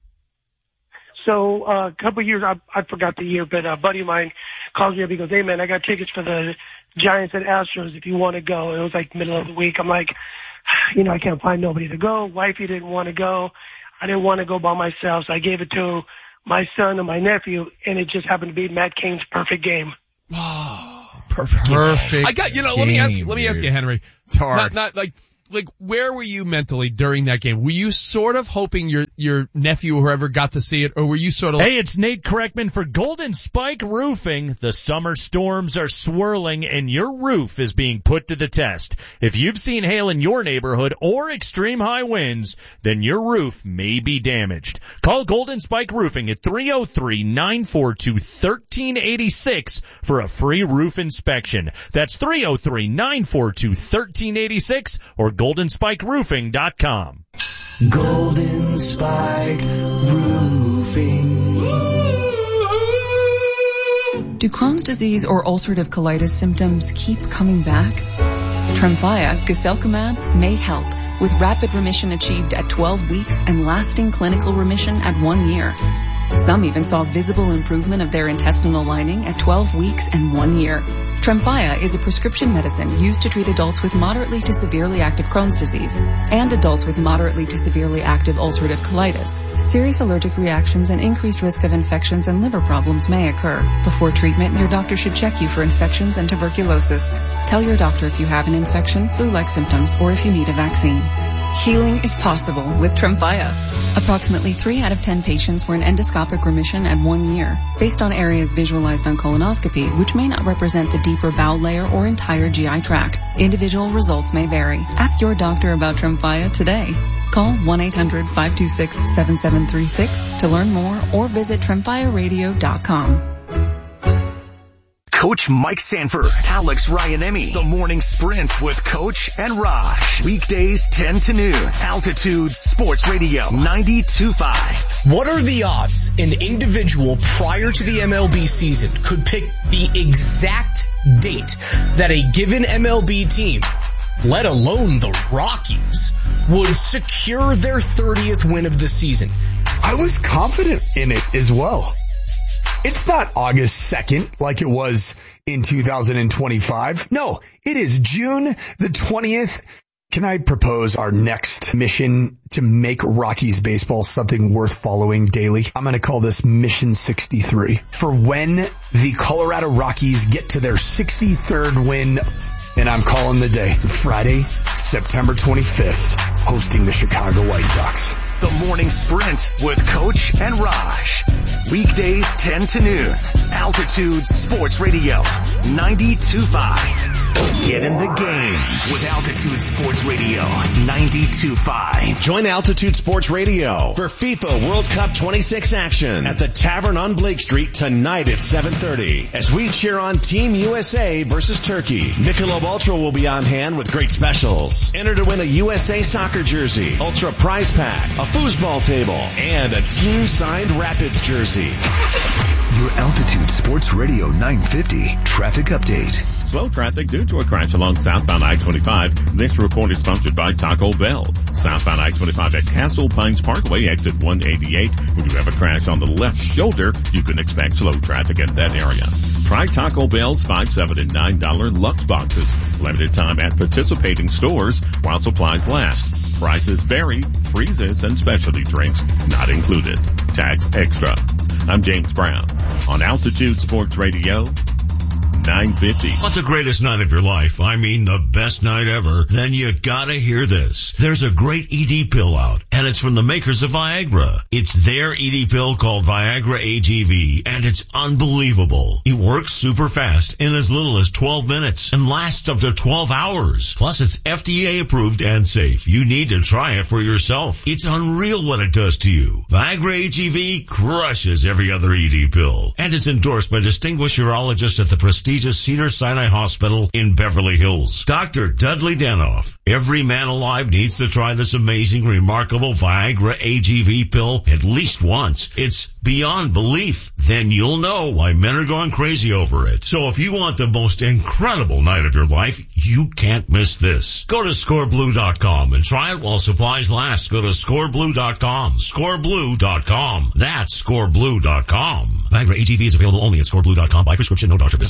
So uh, a couple of years, I, I forgot the year, but a buddy of mine calls me up. He goes, "Hey man, I got tickets for the Giants and Astros. If you want to go." It was like middle of the week. I'm like, you know, I can't find nobody to go. Wifey didn't want to go. I didn't want to go by myself, so I gave it to my son and my nephew, and it just happened to be Matt Cain's perfect game. Oh, perfect. Perfect. I got, you know, let me ask you, let me ask you, Henry. It's hard. Not, not like, like, where were you mentally during that game? Were you sort of hoping your, your nephew or whoever got to see it, or were you sort of... Hey, it's Nate Kreckman for Golden Spike Roofing. The summer storms are swirling and your roof is being put to the test. If you've seen hail in your neighborhood or extreme high winds, then your roof may be damaged. Call Golden Spike Roofing at three oh three, nine four two, one three eight six for a free roof inspection. That's three oh three, nine four two, one three eight six or golden spike roofing dot com. Golden Spike Roofing. Do Crohn's disease or ulcerative colitis symptoms keep coming back? Tremfya, guselkumab, may help, with rapid remission achieved at twelve weeks and lasting clinical remission at one year. Some even saw visible improvement of their intestinal lining at twelve weeks and one year. Tremfya is a prescription medicine used to treat adults with moderately to severely active Crohn's disease and adults with moderately to severely active ulcerative colitis. Serious allergic reactions and increased risk of infections and liver problems may occur. Before treatment, your doctor should check you for infections and tuberculosis. Tell your doctor if you have an infection, flu-like symptoms, or if you need a vaccine. Healing is possible with Tremfya. Approximately three out of ten patients were in endoscopic remission at one year, based on areas visualized on colonoscopy, which may not represent the deeper bowel layer or entire G I tract. Individual results may vary. Ask your doctor about Tremfya today. Call one eight hundred, five two six, seven seven three six to learn more or visit tremfya radio dot com. Coach Mike Sanford, Alex Ryanemi, The Morning Sprint with Coach and Raj. Weekdays ten to noon. Altitude Sports Radio ninety-two point five. What are the odds an individual prior to the M L B season could pick the exact date that a given M L B team, let alone the Rockies, would secure their thirtieth win of the season? I was confident in it as well. It's not August second like it was in two thousand twenty-five. No, it is June the twentieth. Can I propose our next mission to make Rockies baseball something worth following daily? I'm going to call this Mission sixty-three. For when the Colorado Rockies get to their sixty-third win, and I'm calling the day Friday, September twenty-fifth, hosting the Chicago White Sox. The Morning Sprint with Coach and Raj. Weekdays ten to noon. Altitude Sports Radio ninety-two point five. Get in the game with Altitude Sports Radio ninety-two point five. Join Altitude Sports Radio for FIFA World Cup twenty-six action at the Tavern on Blake Street tonight at seven thirty as we cheer on Team U S A versus Turkey. Michelob Ultra will be on hand with great specials. Enter to win a U S A soccer jersey, Ultra prize pack, a foosball table, and a team-signed Rapids jersey. Your Altitude Sports Radio nine fifty traffic update. Slow traffic due to a crash along southbound I twenty-five. This report is sponsored by Taco Bell. Southbound I twenty-five at Castle Pines Parkway, exit one eighty-eight. If you have a crash on the left shoulder, you can expect slow traffic in that area. Try Taco Bell's five, seven, and nine dollar Lux boxes. Limited time at participating stores while supplies last. Prices vary. Freezes and specialty drinks not included. Tax extra. I'm James Brown on Altitude Sports Radio nine fifty. Want the greatest night of your life? I mean the best night ever? Then you gotta hear this. There's a great E D pill out, and it's from the makers of Viagra. It's their E D pill called Viagra A G V, and it's unbelievable. It works super fast in as little as twelve minutes and lasts up to twelve hours. Plus, it's F D A approved and safe. You need to try it for yourself. It's unreal what it does to you. Viagra A G V crushes every other E D pill, and it's endorsed by distinguished urologists at the prestigious Cedars-Sinai Hospital in Beverly Hills. Doctor Dudley Danoff. Every man alive needs to try this amazing, remarkable Viagra A G V pill at least once. It's beyond belief. Then you'll know why men are going crazy over it. So if you want the most incredible night of your life, you can't miss this. Go to score blue dot com and try it while supplies last. Go to score blue dot com. score blue dot com. That's score blue dot com. Viagra A G V is available only at score blue dot com by prescription, no doctor visit.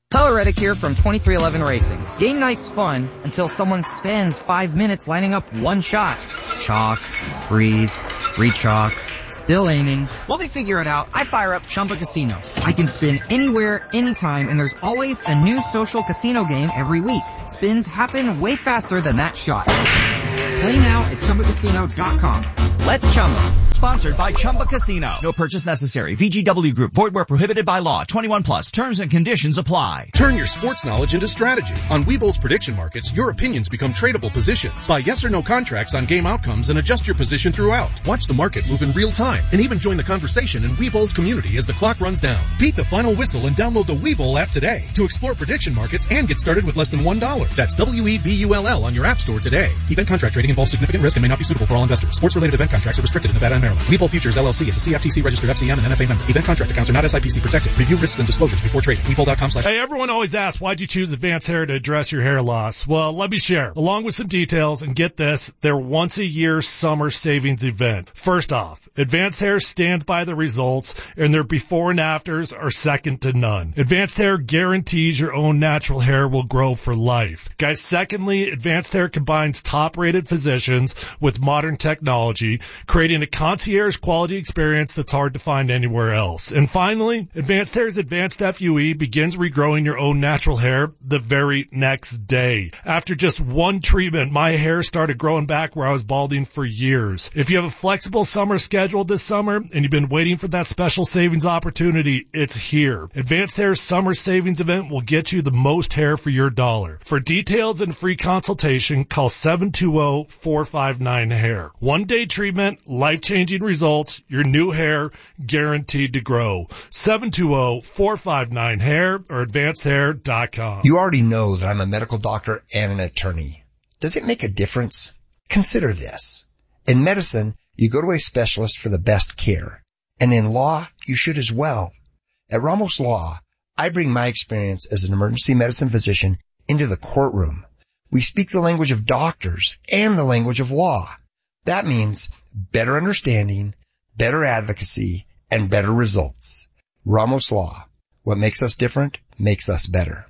Tyler Reddick here from twenty-three eleven Racing. Game night's fun until someone spends five minutes lining up one shot. Chalk, breathe, re-chalk, still aiming. While they figure it out, I fire up Chumba Casino. I can spin anywhere, anytime, and there's always a new social casino game every week. Spins happen way faster than that shot. Play now at Chumba Casino dot com. Let's Chumba. Sponsored by Chumba Casino. No purchase necessary. V G W Group. Void where prohibited by law. twenty-one plus. Terms and conditions apply. Turn your sports knowledge into strategy. On Webull's prediction markets, your opinions become tradable positions. Buy yes or no contracts on game outcomes and adjust your position throughout. Watch the market move in real time and even join the conversation in Webull's community as the clock runs down. Beat the final whistle and download the Webull app today to explore prediction markets and get started with less than one dollar. That's W E B U L L on your app store today. Event contract trading involves significant risk and may not be suitable for all investors. Sports-related event contracts are restricted in Nevada and Maryland. Webull Futures L L C is a C F T C registered F C M and N F A member. Event contract accounts are not S I P C protected. Review risks and disclosures before trading. Webull dot com slash. Hey, everyone always asks, why'd you choose Advanced Hair to address your hair loss? Well, let me share. Along with some details, and get this, their once-a-year summer savings event. First off, Advanced Hair stands by the results, and their before and afters are second to none. Advanced Hair guarantees your own natural hair will grow for life. Guys, secondly, Advanced Hair combines top-rated physicians with modern technology, creating a concierge quality experience that's hard to find anywhere else. And finally, Advanced Hair's Advanced F U E begins regrowing your own natural hair the very next day. After just one treatment, my hair started growing back where I was balding for years. If you have a flexible summer schedule this summer and you've been waiting for that special savings opportunity, it's here. Advanced Hair's summer savings event will get you the most hair for your dollar. For details and free consultation, call seven two zero, four five nine, hair. One day treatment, life-changing results, your new hair guaranteed to grow. seven two zero, four five nine, hair or advanced hair dot com. You already know that I'm a medical doctor and an attorney. Does it make a difference? Consider this. In medicine, you go to a specialist for the best care. And in law, you should as well. At Ramos Law, I bring my experience as an emergency medicine physician into the courtroom. We speak the language of doctors and the language of law. That means better understanding, better advocacy, and better results. Ramos Law. What makes us different makes us better.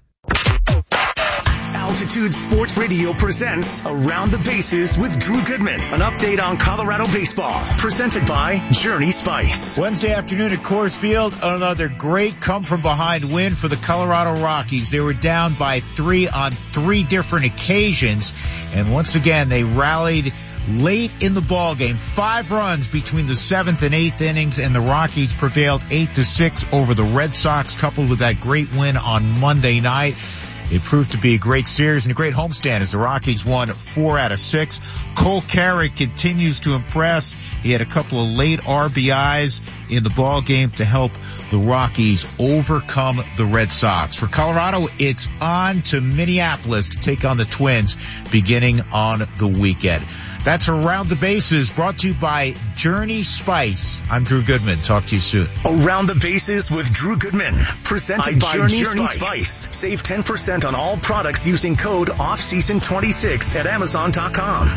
Altitude Sports Radio presents Around the Bases with Drew Goodman. An update on Colorado baseball. Presented by Journey Spice. Wednesday afternoon at Coors Field, another great come-from-behind win for the Colorado Rockies. They were down by three on three different occasions, and once again they rallied late in the ball game. Five runs between the seventh and eighth innings, and the Rockies prevailed eight to six over the Red Sox, coupled with that great win on Monday night. It proved to be a great series and a great homestand as the Rockies won four out of six. Cole Carrick continues to impress. He had a couple of late R B Is in the ball game to help the Rockies overcome the Red Sox. For Colorado, it's on to Minneapolis to take on the Twins beginning on the weekend. That's Around the Bases, brought to you by Journey Spice. I'm Drew Goodman. Talk to you soon. Around the Bases with Drew Goodman. Presented by, by Journey, Journey Spice. Spice. Save ten percent on all products using code off season twenty-six at amazon dot com.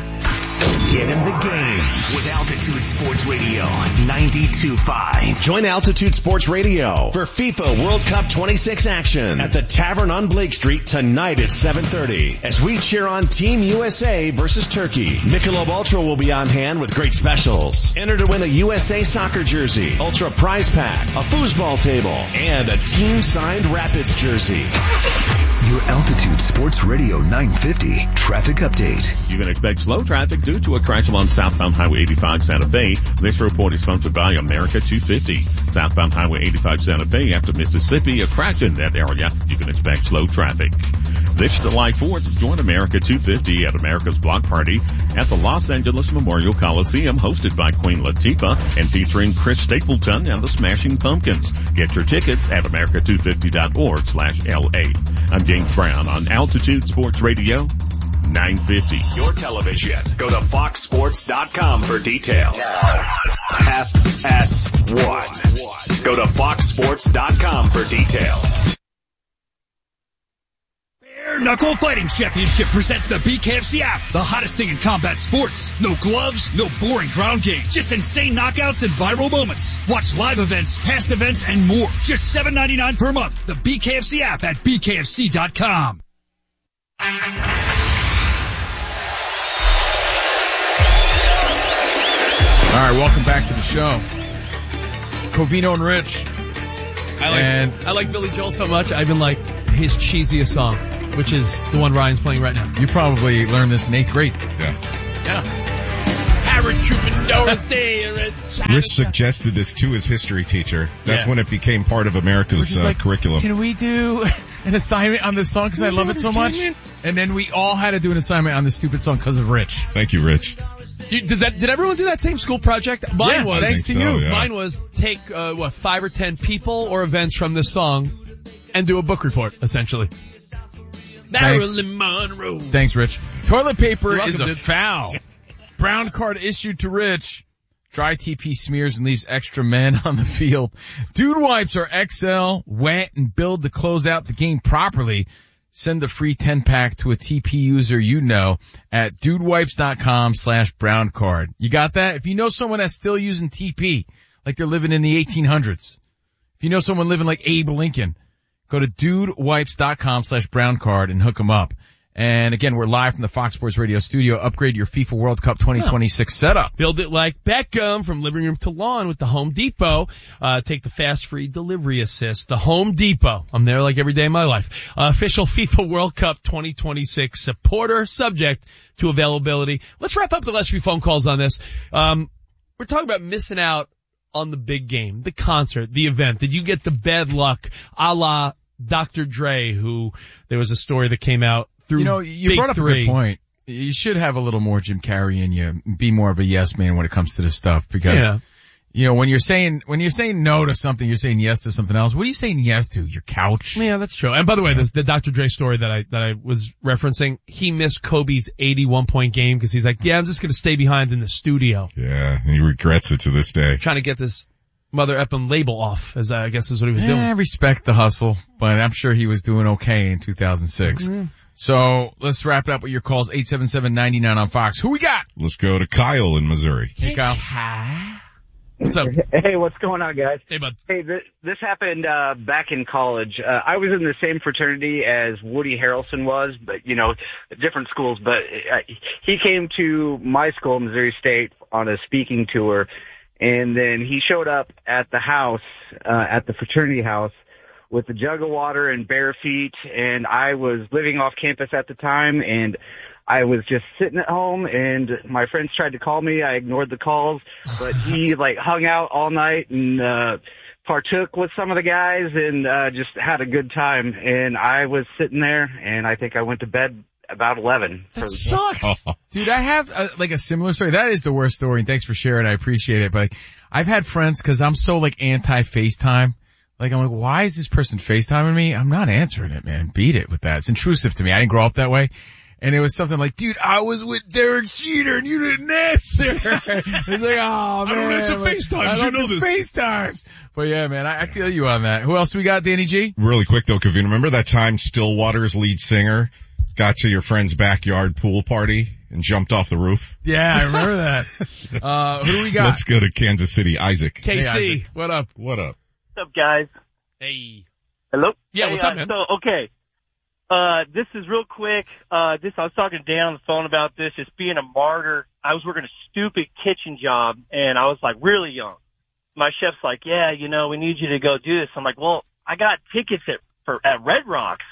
Get in the game with Altitude Sports Radio ninety-two point five. Join Altitude Sports Radio for FIFA World Cup twenty-six action at the Tavern on Blake Street tonight at seven thirty as we cheer on Team U S A versus Turkey. Michelob Ultra will be on hand with great specials. Enter to win a U S A soccer jersey, Ultra prize pack, a foosball table, and a team-signed Rapids jersey. Your Altitude Sports Radio nine fifty traffic update. You can expect slow traffic due to a crash along southbound Highway eighty-five Santa Fe. This report is sponsored by America two fifty. Southbound Highway eighty-five Santa Fe after Mississippi, a crash in that area. You can expect slow traffic. This July fourth, join America two fifty at America's Block Party at the Los Angeles Memorial Coliseum, hosted by Queen Latifah and featuring Chris Stapleton and the Smashing Pumpkins. Get your tickets at america two fifty dot org slash L A. I'm James Brown on Altitude Sports Radio nine fifty. Your television. Go to fox sports dot com for details. F S one. Go to fox sports dot com for details. Knuckle Fighting Championship presents the B K F C app, the hottest thing in combat sports. No gloves, no boring ground game, just insane knockouts and viral moments. Watch live events, past events, and more. Just seven ninety-nine per month. The B K F C app at B K F C dot com. All right, welcome back to the show. Covino and Rich. I like, and I like Billy Joel so much, I even like his cheesiest song, which is the one Ryan's playing right now. You probably learned this in eighth grade. Yeah. Yeah. Harry Troubadour's Day. Rich suggested this to his history teacher. That's Yeah. when it became part of America's uh, like, curriculum. Can we do an assignment on this song because I love it so much? And then we all had to do an assignment on this stupid song because of Rich. Thank you, Rich. Dude, does that, did everyone do that same school project? Mine Yeah, was. thanks to so, you. yeah. Mine was take, uh, what, five or ten people or events from this song and do a book report, essentially. Marilyn Monroe. Thanks, Rich. Toilet paper You're welcome, is a dude. foul. Brown card issued to Rich. Dry T P smears and leaves extra men on the field. Dude wipes are X L, wet, and build to close out the game properly. Send a free ten pack to a T P user you know at dudewipes.com slash brown card. You got that? If you know someone that's still using T P, like they're living in the eighteen hundreds. If you know someone living like Abe Lincoln, go to dudewipes.com slash brown card and hook them up. And again, we're live from the Fox Sports Radio studio. Upgrade your FIFA World Cup twenty twenty-six setup. Build it like Beckham from living room to lawn with the Home Depot. Uh, take the fast free delivery assist. The Home Depot. I'm there like every day of my life. Uh, official FIFA World Cup twenty twenty-six supporter, subject to availability. Let's wrap up the last few phone calls on this. Um, we're talking about missing out on the big game, the concert, the event. Did you get the bad luck a la Doctor Dre, who there was a story that came out through You know, you Big brought up Three. a good point. You should have a little more Jim Carrey in you. Be more of a yes man when it comes to this stuff because, Yeah. you know, when you're saying, when you're saying no to something, you're saying yes to something else. What are you saying yes to? Your couch? Yeah, that's true. And by the way, the, the Doctor Dre story that I, that I was referencing, he missed Kobe's eighty-one point game because he's like, yeah, I'm just going to stay behind in the studio. Yeah, and he regrets it to this day. Trying to get this Mother Effin label off, as I guess is what he was Eh, doing. I respect the hustle, but I'm sure he was doing okay in two thousand six. Mm-hmm. So let's wrap it up with your calls, eight seven seven, nine nine on Fox. Who we got? Let's go to Kyle in Missouri. Hey, Kyle. What's up? Hey, what's going on, guys? Hey, bud. Hey, this, this happened uh, back in college. Uh, I was in the same fraternity as Woody Harrelson was, but, you know, different schools. But uh, he came to my school, Missouri State, on a speaking tour, and then he showed up at the house, uh, at the fraternity house, with a jug of water and bare feet, and I was living off campus at the time, and I was just sitting at home, and my friends tried to call me. I ignored the calls, but he, like, hung out all night and uh partook with some of the guys and uh just had a good time, and I was sitting there, and I think I went to bed about eleven. That sucks. Dude, I have a, like a similar story. That is the worst story, and thanks for sharing. I appreciate it. But like, I've had friends, cause I'm so like anti-FaceTime. Like, I'm like, why is this person FaceTiming me? I'm not answering it, man. Beat it with that. It's intrusive to me. I didn't grow up that way. And it was something like, dude, I was with Derek Jeter and you didn't answer. It's like, oh, man. I don't answer like, FaceTimes. I You don't know do this. FaceTimes. But yeah, man, I, I feel you on that. Who else we got, Danny G? Really quick though, Kavina, remember that time Stillwater's lead singer got to your friend's backyard pool party and jumped off the roof? Yeah, I remember that. Uh, who do we got? Let's go to Kansas City. Isaac. K C, Hey, Isaac. What up? What up? What's up, guys? Hey. Hello? Yeah, hey, what's up, uh, man? So, okay. Uh, this is real quick. Uh, this, I was talking to Dan on the phone about this. Just being a martyr. I was working a stupid kitchen job, and I was, like, really young. My chef's like, yeah, you know, we need you to go do this. I'm like, well, I got tickets at, for, at Red Rocks.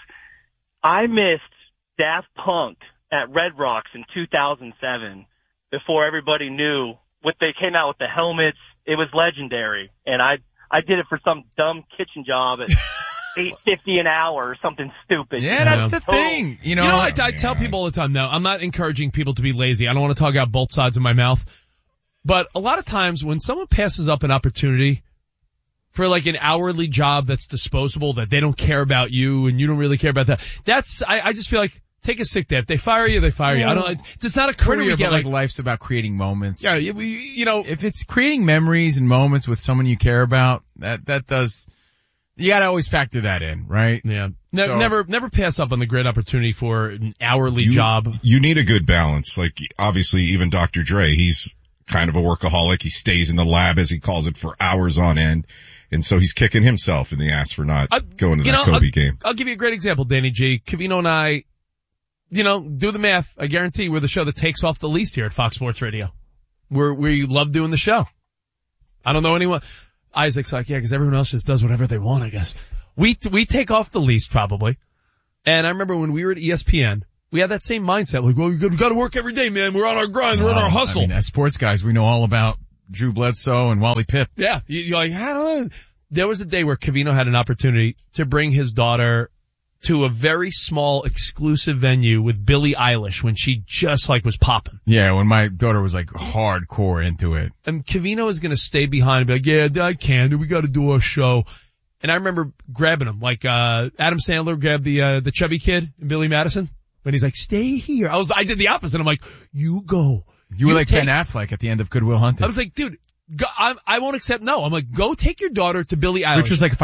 I missed Daft Punk at Red Rocks in two thousand seven before everybody knew what they came out with the helmets. It was legendary. And I, I did it for some dumb kitchen job at eight fifty an hour or something stupid. Yeah, that's the thing. You know, you know I, I tell people all the time now, I'm not encouraging people to be lazy. I don't want to talk out both sides of my mouth. But a lot of times when someone passes up an opportunity for like an hourly job that's disposable, that they don't care about you and you don't really care about that, that's, I, I just feel like, take a sick day. If they fire you, they fire you. I don't, it's not a career. Where do we get but like, like life's about creating moments? Yeah, you, you know, if it's creating memories and moments with someone you care about, that, that does, you gotta always factor that in, right? Yeah. Ne- So- never, never pass up on the great opportunity for an hourly You- job. You need a good balance. Like, obviously, even Doctor Dre, he's kind of a workaholic. He stays in the lab, as he calls it, for hours on end. And so he's kicking himself in the ass for not going to You that know, Kobe I'll, game. I'll give you a great example, Danny G. Cavino and I, you know, do the math. I guarantee we're the show that takes off the least here at Fox Sports Radio. We're, we love doing the show. I don't know anyone. Isaac's like, yeah, because everyone else just does whatever they want, I guess. We, we take off the least probably. And I remember when we were at E S P N, we had that same mindset. Like, well, we got to work every day, man. We're on our grind. We're on our hustle. I mean, as sports guys, we know all about Drew Bledsoe and Wally Pipp. Yeah. You, you're like, how do I? There was a day where Cavino had an opportunity to bring his daughter to a very small exclusive venue with Billie Eilish when she just like was popping. Yeah, when my daughter was like hardcore into it. And Cavino is going to stay behind and be like, yeah, I can. We got to do our show. And I remember grabbing him, like, uh, Adam Sandler grabbed the, uh, the chubby kid in Billy Madison. But he's like, stay here. I was, I did the opposite. I'm like, you go. You were like take- Ben Affleck at the end of Good Will Hunting. I was like, dude, go, I, I won't accept no. I'm like, go take your daughter to Billie Eilish. Which was like, if